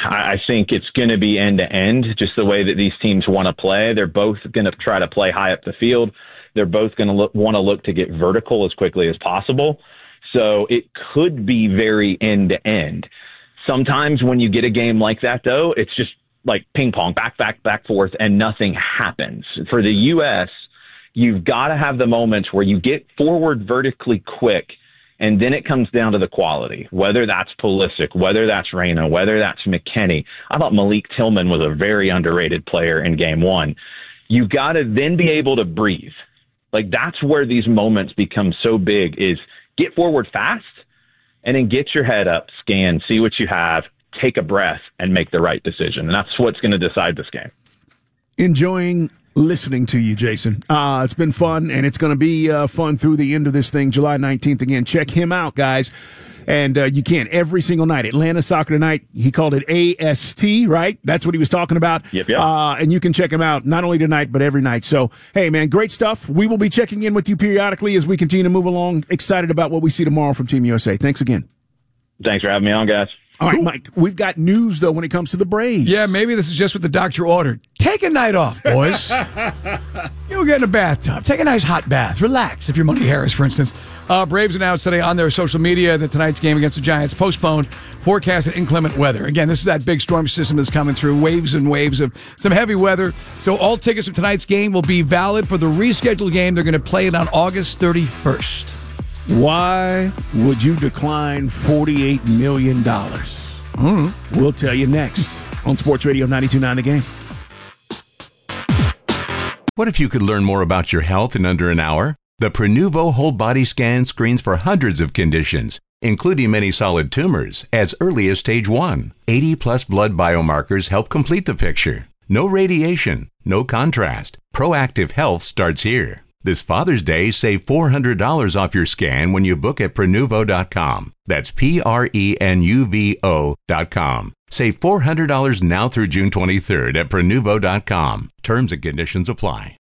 I think it's going to be end to end, just the way that these teams want to play. They're both going to try to play high up the field. They're both going to want to look to get vertical as quickly as possible. So it could be very end to end. Sometimes when you get a game like that, though, it's just like ping pong, back, forth, and nothing happens. For the U.S., you've got to have the moments where you get forward vertically quick, and then it comes down to the quality, whether that's Pulisic, whether that's Reyna, whether that's McKennie. I thought Malik Tillman was a very underrated player in game one. You've got to then be able to breathe. Like, that's where these moments become so big, is get forward fast and then get your head up, scan, see what you have, take a breath, and make the right decision. And that's what's going to decide this game. Enjoying listening to you, Jason. It's been fun, and it's going to be fun through the end of this thing, July 19th. Again, check him out, guys. And you can every single night. Atlanta Soccer Tonight, he called it AST, right? That's what he was talking about. Yep. And you can check him out not only tonight, but every night. So, hey, man, great stuff. We will be checking in with you periodically as we continue to move along. Excited about what we see tomorrow from Team USA. Thanks again. Thanks for having me on, guys. All right, Mike, we've got news, though, when it comes to the Braves. Yeah, maybe this is just what the doctor ordered. Take a night off, boys. You'll get in a bathtub. Take a nice hot bath. Relax, if you're Monty Harris, for instance. Braves announced today on their social media that tonight's game against the Giants postponed, forecasted inclement weather. Again, this is that big storm system that's coming through, waves and waves of some heavy weather. So all tickets for tonight's game will be valid for the rescheduled game. They're going to play it on August 31st. Why would you decline $48 million? We'll tell you next on Sports Radio 92.9 The Game. What if you could learn more about your health in under an hour? The Prenuvo Whole Body Scan screens for hundreds of conditions, including many solid tumors, as early as stage 1. 80-plus blood biomarkers help complete the picture. No radiation, no contrast. Proactive health starts here. This Father's Day, save $400 off your scan when you book at Prenuvo.com. That's Prenuvo.com. Save $400 now through June 23rd at Prenuvo.com. Terms and conditions apply.